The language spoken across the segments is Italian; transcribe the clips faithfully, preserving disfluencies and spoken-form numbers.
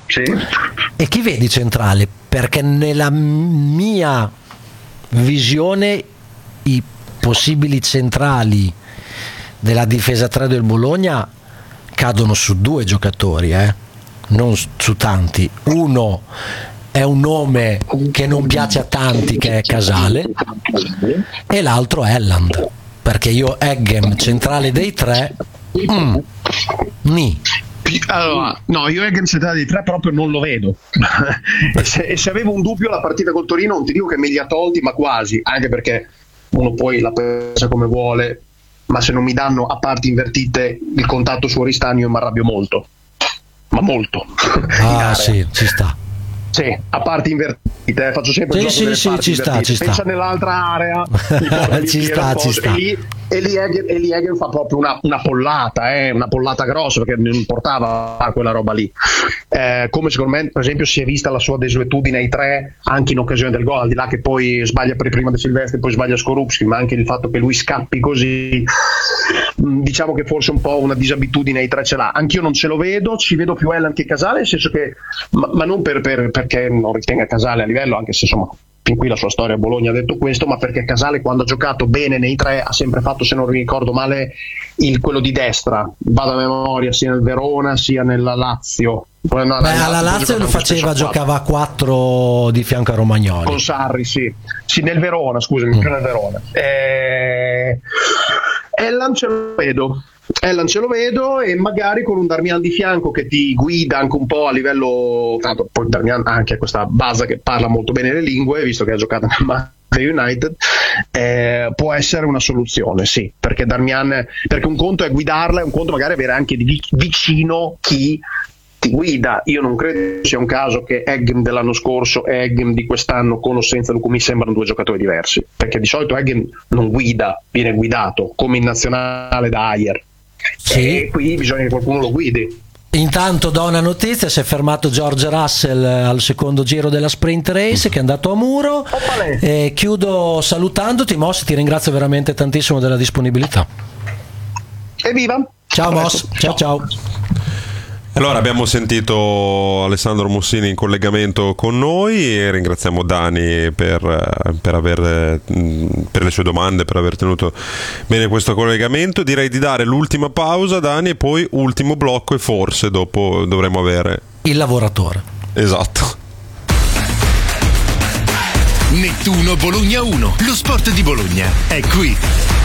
Sì. E chi vedi centrale? Perché nella mia visione i possibili centrali della difesa tre del Bologna cadono su due giocatori, eh? Non su tanti. Uno è un nome che non piace a tanti, che è Casale, e l'altro è Elland, perché io Eggem centrale dei tre mm, ni. Allora, no, io Eggem centrale dei tre proprio non lo vedo. e, se, e se avevo un dubbio la partita col Torino, non ti dico che me li ha tolti, ma quasi, anche perché uno poi la pensa come vuole, ma se non mi danno a parti invertite il contatto su Oristano io mi arrabbio molto, ma molto. Ah sì, ci sta. Sì, a parti invertite, faccio sempre sì, il gioco sì, delle sì, parti ci sta, ci pensa sta. nell'altra area, ci sta, ci sta. E lì, e lì Eggem, e lì Eggem fa proprio una, una pollata, eh, una pollata grossa, perché non portava a quella roba lì. Eh, come secondo me, per esempio, si è vista la sua desuetudine ai tre anche in occasione del gol, al di là che poi sbaglia per prima De Silvestri, poi sbaglia Skorupski, ma anche il fatto che lui scappi così, diciamo che forse un po' una disabitudine ai tre ce l'ha. Anch'io non ce lo vedo, ci vedo più Elland che Casale, nel senso che, ma, ma non per, per, perché non ritenga Casale a livello, anche se insomma fin qui la sua storia a Bologna ha detto questo, ma perché Casale quando ha giocato bene nei tre ha sempre fatto, se non ricordo male, il, quello di destra, vado a memoria, sia nel Verona sia nella Lazio. Beh, alla Lazio lo faceva, giocava a quattro di fianco a Romagnoli con Sarri, sì, sì nel Verona, scusami, mm. più nel Verona. eh... Elland ce lo vedo Elland ce lo vedo e magari con un Darmian di fianco che ti guida anche un po' a livello, tanto poi Darmian ha anche questa base che parla molto bene le lingue, visto che ha giocato nel Manchester United, eh, può essere una soluzione, sì, perché Darmian, perché un conto è guidarla e un conto magari avere anche di vicino chi ti guida. Io non credo sia un caso che Eggem dell'anno scorso e Eggem di quest'anno con o senza Lucumi sembrano due giocatori diversi, perché di solito Eggem non guida, viene guidato come in nazionale da Ayer. Sì. E qui bisogna che qualcuno lo guidi. Intanto do una notizia: si è fermato George Russell al secondo giro della sprint race, che è andato a muro. E chiudo salutandoti, Moss, ti ringrazio veramente tantissimo della disponibilità. Evviva! Ciao Moss, ciao ciao. Allora, abbiamo sentito Alessandro Mussini in collegamento con noi e ringraziamo Dani per, per, aver, per le sue domande, per aver tenuto bene questo collegamento. Direi di dare l'ultima pausa, Dani, e poi ultimo blocco, e forse dopo dovremo avere il lavoratore. Esatto. Nettuno Bologna uno, lo sport di Bologna è qui.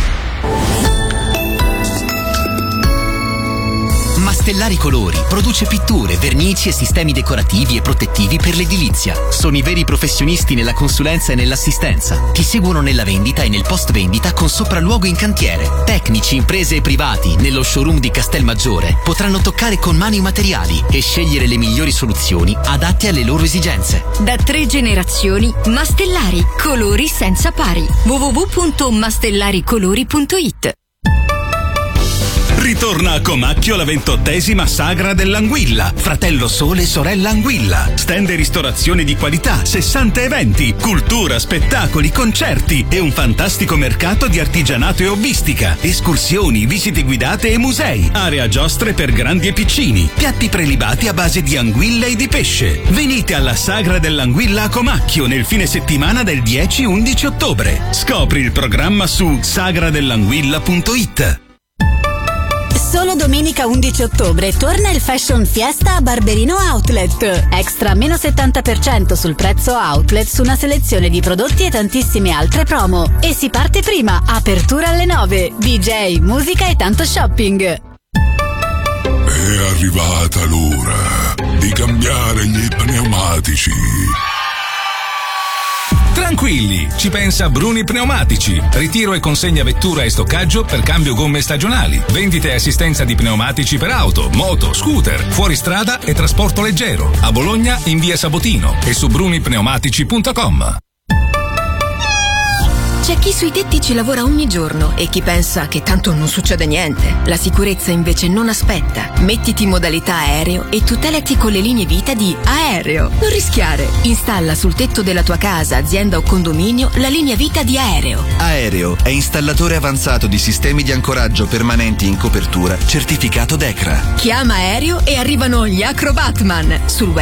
Mastellari Colori produce pitture, vernici e sistemi decorativi e protettivi per l'edilizia. Sono i veri professionisti nella consulenza e nell'assistenza. Ti seguono nella vendita e nel post vendita con sopralluogo in cantiere. Tecnici, imprese e privati nello showroom di Castelmaggiore potranno toccare con mano i materiali e scegliere le migliori soluzioni adatte alle loro esigenze. Da tre generazioni, Mastellari Colori senza pari. w w w punto mastellaricolori punto it. Ritorna a Comacchio la ventottesima Sagra dell'Anguilla. Fratello Sole, sorella Anguilla. Stand e ristorazione di qualità, sessanta eventi, cultura, spettacoli, concerti e un fantastico mercato di artigianato e hobbistica. Escursioni, visite guidate e musei. Area giostre per grandi e piccini. Piatti prelibati a base di anguilla e di pesce. Venite alla Sagra dell'Anguilla a Comacchio nel fine settimana del dieci undici ottobre. Scopri il programma su sagradellanguilla punto it. Solo domenica undici ottobre torna il Fashion Fiesta a Barberino Outlet. Extra meno settanta per cento sul prezzo outlet su una selezione di prodotti e tantissime altre promo. E si parte prima, apertura alle nove, D J, musica e tanto shopping. È arrivata l'ora di cambiare gli pneumatici. Tranquilli, ci pensa Bruni Pneumatici. Ritiro e consegna vettura e stoccaggio per cambio gomme stagionali. Vendite e assistenza di pneumatici per auto, moto, scooter, fuoristrada e trasporto leggero. A Bologna in via Sabotino e su bruni pneumatici punto com. C'è chi sui tetti ci lavora ogni giorno e chi pensa che tanto non succede niente. La sicurezza invece non aspetta. Mettiti in modalità aereo e tutelati con le linee vita di Aereo. Non rischiare. Installa sul tetto della tua casa, azienda o condominio la linea vita di Aereo. Aereo è installatore avanzato di sistemi di ancoraggio permanenti in copertura, certificato D E C R A. Chiama Aereo e arrivano gli Acrobatman sul web